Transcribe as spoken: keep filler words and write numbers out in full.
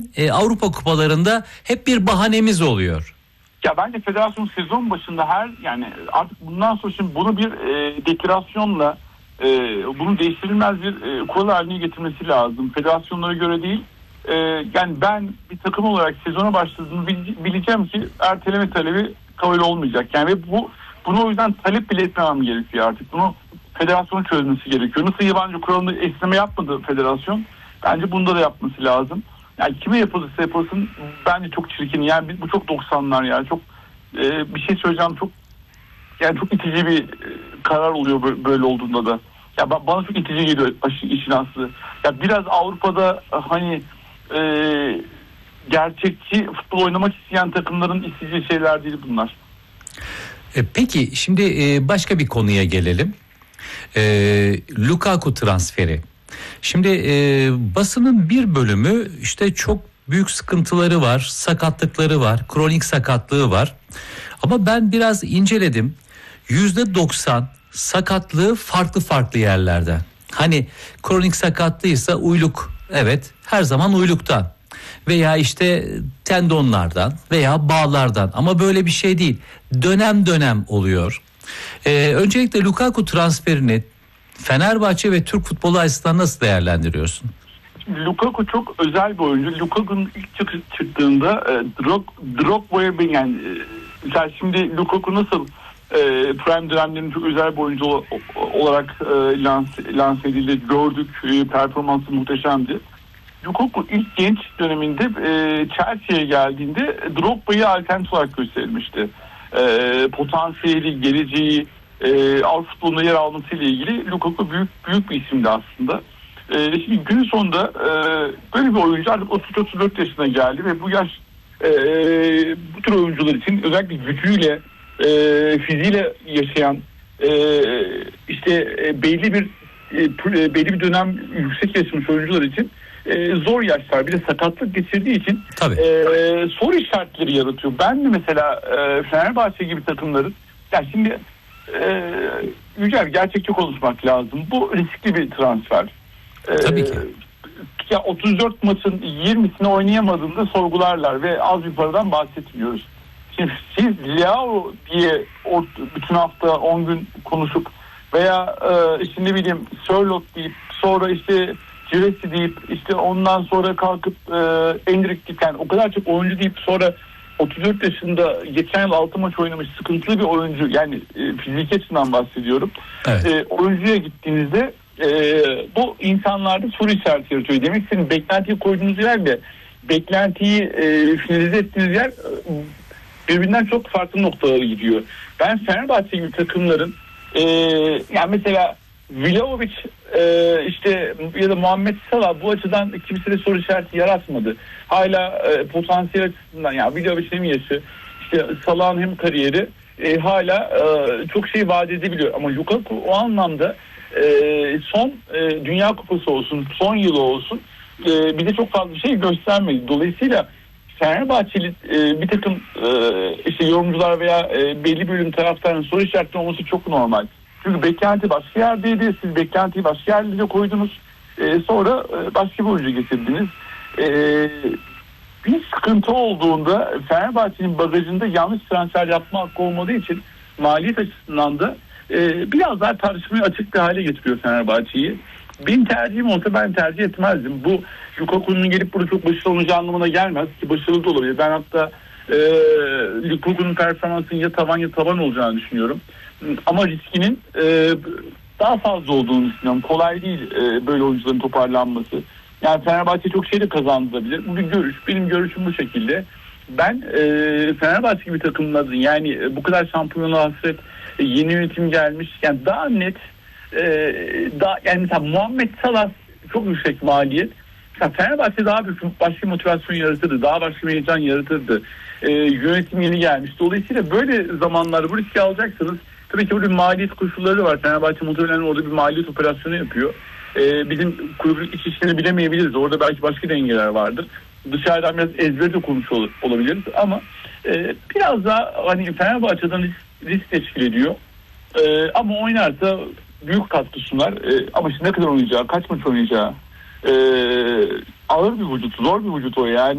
için e, Avrupa kupalarında hep bir bahanemiz oluyor. Ya bence federasyon sezon başında her yani artık bundan sonra şimdi bunu bir e, deklarasyonla e, bunu değiştirilmez bir e, kural haline getirmesi lazım. Federasyonlara göre değil. E, yani ben bir takım olarak sezona başladığını bileceğim ki erteleme talebi kabul olmayacak. Yani ve bu bunu o yüzden talep bile etmemem gerekiyor artık. Bunu federasyonun çözmesi gerekiyor. Nasıl yabancı kuralında esneme yapmadı federasyon? Bence bunda da yapması lazım. Yani kime yapılırsa yapılsın bence çok çirkin. Yani bu çok doksanlar yani çok e, bir şey söyleyeceğim çok yani çok itici bir karar oluyor böyle, böyle olduğunda da. Ya bana çok itici geliyor işin aslı. Ya biraz Avrupa'da hani e, gerçekçi futbol oynamak isteyen takımların isteyeceği şeyler değil bunlar. E, peki şimdi e, başka bir konuya gelelim. E, Lukaku transferi. Şimdi e, basının bir bölümü işte çok büyük sıkıntıları var, sakatlıkları var, kronik sakatlığı var. Ama ben biraz inceledim. yüzde doksan sakatlığı farklı farklı yerlerden. Hani kronik sakatlıysa uyluk, evet her zaman uyluktan. Veya işte tendonlardan veya bağlardan, ama böyle bir şey değil. Dönem dönem oluyor. Ee, öncelikle Lukaku transferini Fenerbahçe ve Türk futbolu açısından nasıl değerlendiriyorsun? Lukaku çok özel bir oyuncu. Lukaku'nun ilk çık- çıktığında e, Drog, Drogba'ya yani e, şimdi Lukaku nasıl e, prime dönemlerinin çok özel bir oyuncu o, olarak e, lanse, lanse edildi, gördük, e, performansı muhteşemdi. Lukaku ilk genç döneminde e, Chelsea'ye geldiğinde Drogba'yı alternatif olarak gösterilmişti. E, potansiyeli, geleceği, e, Avrupa futbolunda yer almasıyla ilgili Lukaku büyük büyük bir isimdi aslında. E, şimdi günün sonunda e, böyle bir oyuncu artık otuz otuz dört yaşına geldi ve bu yaş e, bu tür oyuncular için özellikle gücüyle, e, fiziğiyle yaşayan e, işte e, belli bir e, belli bir dönem yüksek yaşamış oyuncular için e, zor yaşlar, bir de sakatlık geçirdiği için e, soru işaretleri yaratıyor. Ben de mesela e, Fenerbahçe gibi takımların, yani şimdi e, Yücel, gerçekçi konuşmak lazım. Bu riskli bir transfer. E, Tabii ki. Ya otuz dört maçın yirmisini oynayamadığında sorgularlar ve az bir paradan bahsetmiyoruz. Şimdi siz Leao diye o, bütün hafta on gün konuşup veya e, işte ne bileyim Sörloth deyip sonra işte Ciresi deyip işte ondan sonra kalkıp e, Endrick deyip, yani o kadar çok oyuncu deyip sonra otuz dört yaşında geçen yıl altı maç oynamış sıkıntılı bir oyuncu, yani e, fiziki açısından bahsediyorum. Evet. E, oyuncuya gittiğinizde e, bu insanlarda soru işareti yaratıyor. Demek senin beklentiyi koyduğunuz yerle beklentiyi e, finalize ettiğiniz yer e, birbirinden çok farklı noktalara gidiyor. Ben Fenerbahçe gibi takımların e, yani mesela Vlahovic e, işte ya da Muhammed Salah bu açıdan kimse de soru işareti yaratmadı. Hala e, potansiyel açısından, yani Vlahovic'in yaşı, işte Salah'ın hem kariyeri e, hala e, çok şey vaat edebiliyor. Ama Lukaku o anlamda e, son e, Dünya Kupası olsun, son yılı olsun e, bize çok fazla şey göstermedi. Dolayısıyla Fenerbahçeli e, bir takım e, işte yorumcular veya e, belli bölüm taraftarının soru işaretli olması çok normal. Çünkü beklenti başka yerdeydi. Siz beklentiyi başka yerlere koydunuz. E, sonra e, başka bir oyuncu getirdiniz. E, bir sıkıntı olduğunda Fenerbahçe'nin bagajında yanlış transfer yapma hakkı olmadığı için maliyet açısından da e, biraz daha tartışmaya açık bir hale getiriyor Fenerbahçe'yi. Benim tercihim olsa ben tercih etmezdim. Bu Lukaku'nun gelip burada çok başarılı olacağı anlamına gelmez ki, başarılı da olabilir. Ben hatta e, Lukaku'nun performansının ya tavan ya taban olacağını düşünüyorum. Ama riskinin e, daha fazla olduğunu düşünüyorum. Kolay değil e, böyle oyuncuların toparlanması. Yani Fenerbahçe çok şey de kazandırabilir. Bu bir görüş. Benim görüşüm bu şekilde. Ben e, Fenerbahçe gibi takımların, yani e, bu kadar şampiyonluğa hasret, e, yeni yönetim gelmiş. Yani daha net, e, daha, yani mesela Muhammed Salah çok yüksek maliyet. Mesela Fenerbahçe daha büyük başka motivasyon yaratırdı. Daha başka bir heyecan yaratırdı. E, yönetim yeni gelmiş. Dolayısıyla böyle zamanlarda bu riski alacaksınız. Tabii ki burada bir maliyet koşulları var. Fenerbahçe muhtemelen orada bir maliyet operasyonu yapıyor. Ee, bizim kulübün iç işlerini bilemeyebiliriz. Orada belki başka dengeler vardır. Dışarıdan biraz ezberi de konuşuyor olabiliriz. Ama e, biraz daha hani Fenerbahçe'den risk, risk teşkil ediyor. E, ama oynarsa büyük katkı sunar. E, ama şimdi ne kadar oynayacağı, kaç maç oynayacağı, e, ağır bir vücut, zor bir vücut o yani.